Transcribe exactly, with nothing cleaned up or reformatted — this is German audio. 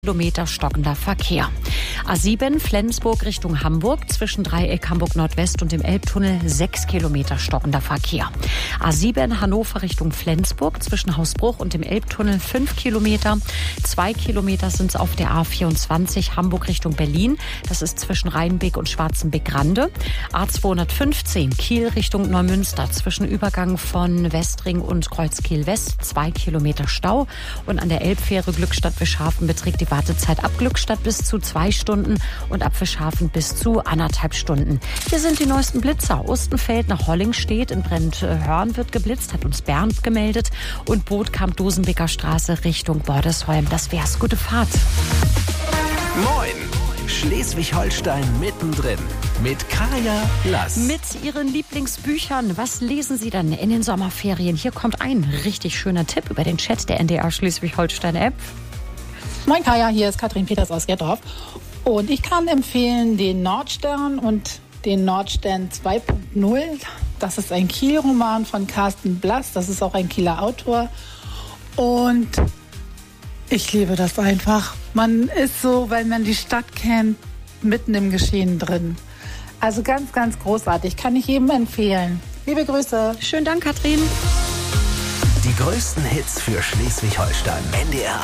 Kilometer stockender Verkehr. A sieben Flensburg Richtung Hamburg zwischen Dreieck Hamburg Nordwest und dem Elbtunnel sechs Kilometer stockender Verkehr. A sieben Hannover Richtung Flensburg zwischen Hausbruch und dem Elbtunnel fünf Kilometer. zwei Kilometer sind es auf der A vierundzwanzig Hamburg Richtung Berlin. Das ist zwischen Rheinbeck und Schwarzenbeck-Rande. A zweihundertfünfzehn Kiel Richtung Neumünster zwischen Übergang von Westring und Kreuzkiel West zwei Kilometer Stau. Und an der Elbfähre Glückstadt-Wischhafen beträgt die Wartezeit ab Glückstadt bis zu zwei Stunden und ab Fischhafen bis zu anderthalb Stunden. Hier sind die neuesten Blitzer. Ostenfeld nach Hollingstedt in Brent-Hörn wird geblitzt, hat uns Bernd gemeldet. Und Bootkamp-Dosenbeker Straße Richtung Bordesholm. Das wär's. Gute Fahrt. Moin! Schleswig-Holstein mittendrin mit Kaya Lass. Mit Ihren Lieblingsbüchern. Was lesen Sie dann in den Sommerferien? Hier kommt ein richtig schöner Tipp über den Chat der N D R Schleswig-Holstein-App. Moin Kaya, hier ist Katrin Peters aus Gettorf. Und ich kann empfehlen den Nordstern und den Nordstern zwei Punkt null. Das ist ein Kiel-Roman von Carsten Blass. Das ist auch ein Kieler Autor. Und ich liebe das einfach. Man ist so, weil man die Stadt kennt, mitten im Geschehen drin. Also ganz, ganz großartig. Kann ich jedem empfehlen. Liebe Grüße. Schönen Dank, Katrin. Die größten Hits für Schleswig-Holstein. N D R